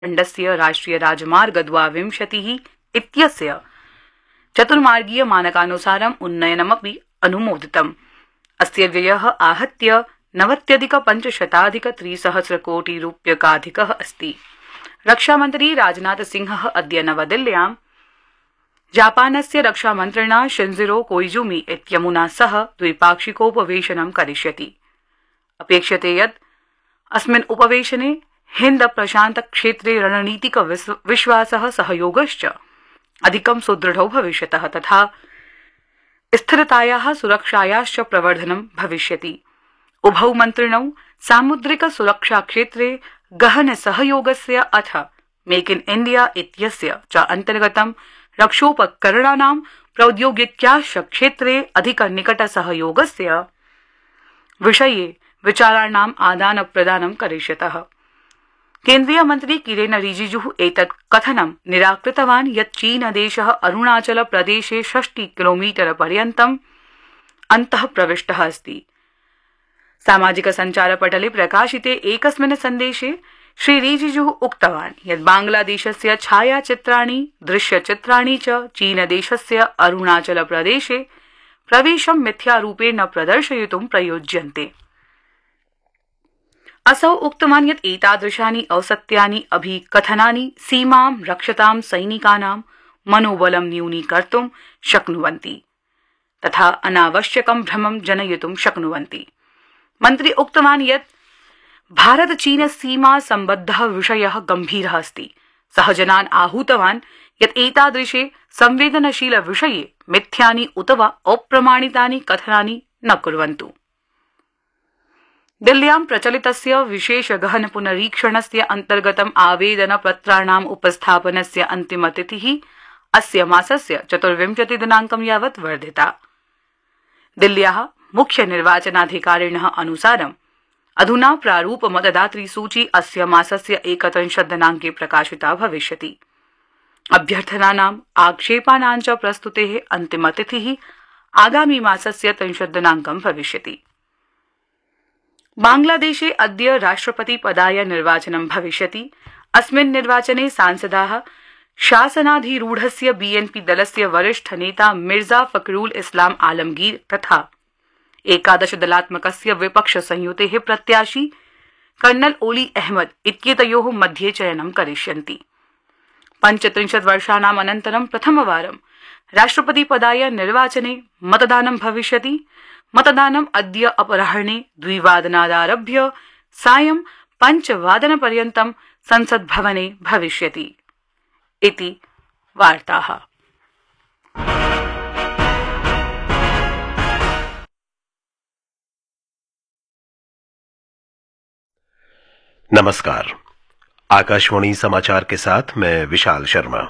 खण्डस्य राष्ट्रिय राजमार्ग द्वाविंशतिः इत्यस्य चतुर्मार्गीय मानकानुसारम् उन्नयनमपि अनुमोदितम्। अस्य व्ययः आहत्य 90,500,300 कोटि रूप्यकाधिकः अस्ति। रक्षामन्त्री राजनाथ सिंहः अद्य नवदिल्ल्यां जापानस्य रक्षामन्त्रिणा शिंजिरो कोइजुमी इत्यमुना सह द्विपाक्षिकोपवेशनं करिष्यति। अपेक्षते यत् अस्मिन् उपवेशने हिन्द प्रशान्त क्षेत्रे रणनीतिक विश्वासः सहयोगश्च अधिकं सुदृढौ भविष्यतः तथा स्थिरतायाः सुरक्षायाश्च प्रवर्धनं भविष्यति। उभौ मन्त्रिणौ सामुद्रिक सुरक्षा क्षेत्रे गहन सहयोगस्य अथ मेक इन इंडिया इत्यस्य च अन्तर्गतं रक्षोपकरणानां प्रौद्योगिक्याश्च क्षेत्रे अधिक निकट सहयोगस्य विषये विचाराणाम् आदान प्रदानं करिष्यतः। केन्द्रीय मन्त्री किरेन रिजिजुः एतत् कथनं निराकृतवान् यत् चीनदेशः अरुणाचल प्रदेशे 60 किलोमीटर पर्यन्तम् अन्तः प्रविष्टः अस्ति। सामाजिक सञ्चारपटले प्रकाशिते एकस्मिन् सन्देशे श्री रिजिजुः उक्तवान् यत् बांग्लादेशस्य छायाचित्राणि दृश्यचित्राणि च चीनदेशस्य अरुणाचल प्रदेशे प्रवेशं मिथ्यारूपेण प्रदर्शयितुं प्रयोज्यन्ते। असौ उक्तवान् यत् एतादृशानि औसत्यानि अभिकथनानि सीमां रक्षतां सैनिकानां मनोबलं न्यूनीकर्तुं शक्नुवन्ति तथा अनावश्यकं भ्रमं जनयितुं शक्नुवन्ति। मन्त्री उक्तवान् यत् भारत चीन सीमा सम्बद्धः विषयः गम्भीरः अस्ति। सः जनान् आहूतवान् यत् एतादृशे संवेदनशील विषये मिथ्यानि उत वा अप्रमाणितानि कथनानि न कुर्वन्तु। दिल्ल्यां प्रचलितस्य विशेष गहन पुनरीक्षणस्य अन्तर्गतम् आवेदन पत्राणाम् उपस्थापनस्य अन्तिमतिथिः अस्य मासस्य 24 दिनाङ्कं यावत् वर्धिता। दिल्ल्याः मुख्य निर्वाचनाधिकारिणः अनुसारम् अधुना प्रारूप मतदातृ सूची अस्य मासस्य 31 दिनाङ्के प्रकाशिता भविष्यति। अभ्यर्थनानाम् आक्षेपानां च प्रस्तुतेः अन्तिमतिथिः आगामी मासस्य 30 दिनाङ्कं भविष्यति। बांग्लादेशे अद्य राष्ट्रपति पदाय निर्वाचनं भविष्यति। अस्मिन् निर्वाचने सांसदाः शासनाधिरूढस्य बीएनपी दलस्य वरिष्ठ नेता मिर्जा फखरुल इस्लाम आलमगीर तथा 11 दलात्मकस्य विपक्ष संयुतेः प्रत्याशी कर्नल ओली अहमद इत्येतयोः मध्ये चयनं करिष्यन्ति। 35 वर्षाणाम् अनन्तरं प्रथमवारं राष्ट्रपति पदाय निर्वाचने मतदानं भविष्यति। मतदानम् अद्य अपराह्णे 2 वादनादारभ्य सायं 5 वादनपर्यन्तं संसद् भवने भविष्यति इति वार्ताः। नमस्कार, आकाशवाणी समाचार के साथ मैं विशाल शर्मा।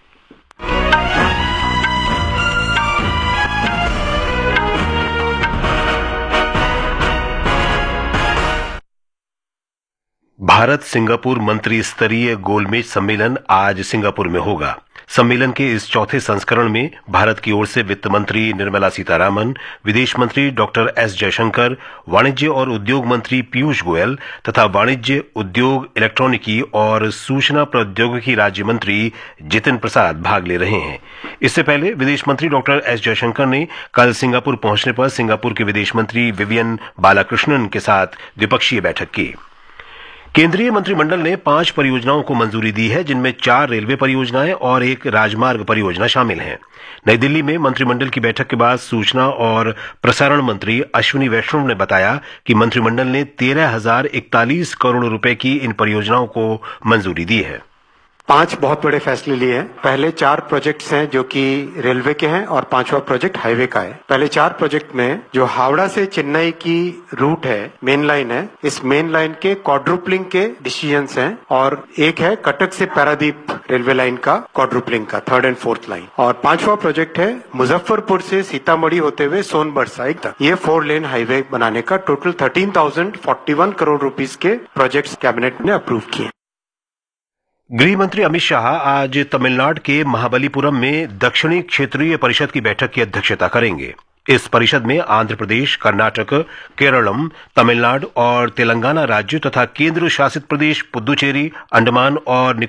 भारत सिंगापुर मंत्री स्तरीय गोलमेज सम्मेलन आज सिंगापुर में होगा। सम्मेलन के इस चौथे संस्करण में भारत की ओर से वित्त मंत्री निर्मला सीतारामन, विदेश मंत्री डॉक्टर एस जयशंकर, वाणिज्य और उद्योग मंत्री पीयूष गोयल तथा वाणिज्य, उद्योग, इलेक्ट्रॉनिकी और सूचना प्रौद्योगिकी राज्य मंत्री जितिन प्रसाद भाग ले रहे हैं। इससे पहले विदेश मंत्री डॉक्टर एस जयशंकर ने कल सिंगापुर पहुंचने पर सिंगापुर के विदेश मंत्री विवियन बालाकृष्णन के साथ द्विपक्षीय बैठक की। केंद्रीय मंत्रिमंडल ने 5 परियोजनाओं को मंजूरी दी है, जिनमें 4 रेलवे परियोजनाएं और 1 राजमार्ग परियोजना शामिल हैं। नई दिल्ली में मंत्रिमंडल की बैठक के बाद सूचना और प्रसारण मंत्री अश्विनी वैष्णव ने बताया कि मंत्रिमंडल ने 13,041 करोड़ रुपए की इन परियोजनाओं को मंजूरी दी है। 5 बहुत बड़े फैसले लिए हैं। पहले 4 प्रोजेक्ट्स हैं जो कि रेलवे के हैं और 5वां प्रोजेक्ट हाईवे का है। पहले 4 प्रोजेक्ट में जो हावड़ा से चेन्नई की रूट है, मेन लाइन है, इस मेन लाइन के क्वाड्रुपलिंग के डिसीजंस हैं और एक है कटक से पारादीप रेलवे लाइन का क्वाड्रुपलिंग का 3rd and 4th लाइन। और 5वां प्रोजेक्ट है मुजफ्फरपुर से सीतामढ़ी होते हुए सोनभद्र साइड तक ये 4 लेन हाईवे बनाने का। टोटल 13,041 करोड़ रुपीस के प्रोजेक्ट्स कैबिनेट ने अप्रूव किए। गृह मंत्री अमित शाह आज तमिलनाडु के महाबलीपुरम में दक्षिणी क्षेत्रीय परिषद की बैठक की अध्यक्षता करेंगे। इस परिषद में आंध्र प्रदेश, कर्नाटक, केरलम, तमिलनाडु और तेलंगाना राज्यों तथा केंद्र शासित प्रदेश पुदुचेरी, अंडमान और